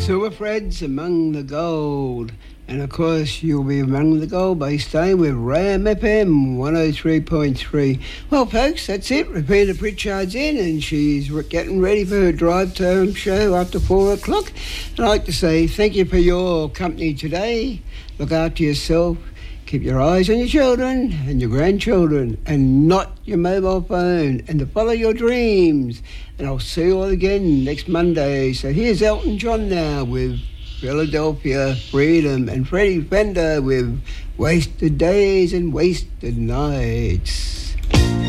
Silver threads among the gold. And of course, you'll be among the gold by staying with Ram FM 103.3. Well, folks, that's it. Ravina Pritchard's in and she's getting ready for her drive time show after 4 o'clock. I'd like to say thank you for your company today. Look after yourself. Keep your eyes on your children and your grandchildren and not your mobile phone, and to follow your dreams. And I'll see you all again next Monday. So here's Elton John now with Philadelphia Freedom, and Freddie Fender with Wasted Days and Wasted Nights.